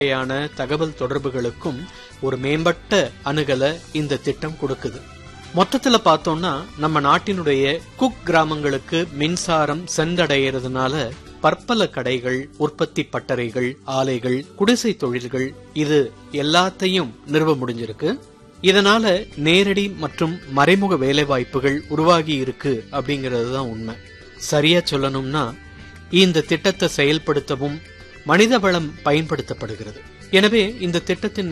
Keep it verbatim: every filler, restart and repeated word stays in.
வகையான தகவல் தொடர்புகளுக்கும் ஒரு மேம்பட்ட அணுகலை இந்த திட்டம் கொடுக்குது. மொத்தத்துல பார்த்தோம்னா நம்ம நாட்டினுடைய குக் கிராமங்களுக்கு மின்சாரம் சென்றடைகிறதுனால பற்பல கடைகள், உற்பத்தி பட்டறைகள், ஆலைகள், குடிசை தொழில்கள் இது எல்லாத்தையும் நிறுவ முடிஞ்சிருக்கு. இதனால நேரடி மற்றும் மறைமுக வேலைவாய்ப்புகள் உருவாகி இருக்கு அப்படிங்கிறது தான் உண்மை. சரியா சொல்லணும்னா இந்த திட்டத்தை செயல்படுத்தவும் மனித வளம் பயன்படுத்தப்படுகிறது. எனவே இந்த திட்டத்தின்